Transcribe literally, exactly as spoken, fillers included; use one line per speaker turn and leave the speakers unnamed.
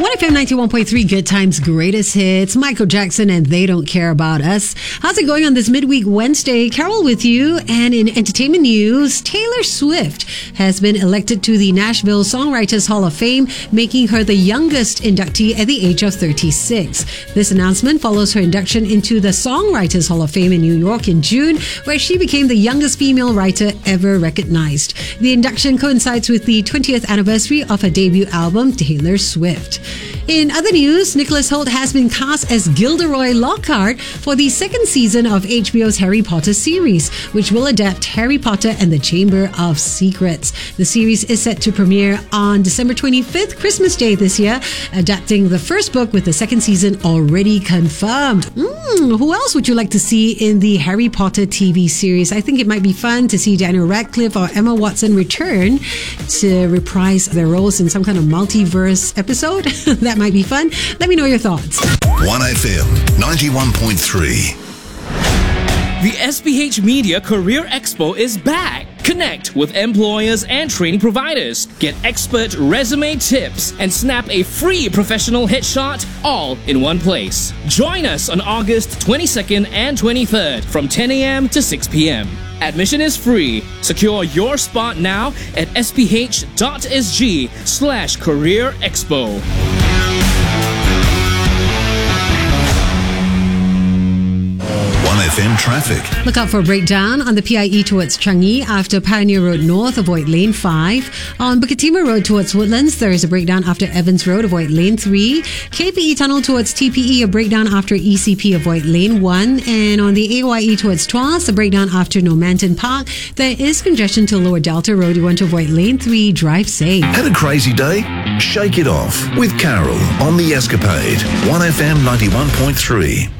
one F M ninety-one point three, Good Times, Greatest Hits. Michael Jackson and They Don't Care About Us. How's it going on this midweek Wednesday? Carol with you. And in entertainment news, Taylor Swift has been elected to the Nashville Songwriters Hall of Fame, making her the youngest inductee at the age of thirty-six. This announcement follows her induction into the Songwriters Hall of Fame in New York in June, where she became the youngest female writer ever recognized. The induction coincides with the twentieth anniversary of her debut album, Taylor Swift. In other news, Nicholas Hoult has been cast as Gilderoy Lockhart for the second season of H B O's Harry Potter series, which will adapt Harry Potter and the Chamber of Secrets. The series is set to premiere on December twenty-fifth, Christmas Day this year, adapting the first book with the second season already confirmed. Mm, who else would you like to see in the Harry Potter T V series? I think it might be fun to see Daniel Radcliffe or Emma Watson return to reprise their roles in some kind of multiverse episode. That might be fun. Let me know your thoughts.
one F M ninety-one point three.
The S P H Media Career Expo is back. Connect with employers and training providers. Get expert resume tips and snap a free professional headshot all in one place. Join us on August twenty-second and twenty-third from ten a.m. to six p.m. Admission is free. Secure your spot now at sph.sg slash career expo.
one F M traffic.
Look out for a breakdown on the P I E towards Changi after Pioneer Road North, avoid lane five. On Bukit Timah Road towards Woodlands, there is a breakdown after Evans Road, avoid lane three. K P E Tunnel towards T P E, a breakdown after E C P, avoid lane one. And on the A Y E towards Tuas, a breakdown after Normanton Park. There is congestion to Lower Delta Road. You want to avoid lane three. Drive safe.
Had a crazy day? Shake it off with Carol on The Escapade. one F M ninety-one point three.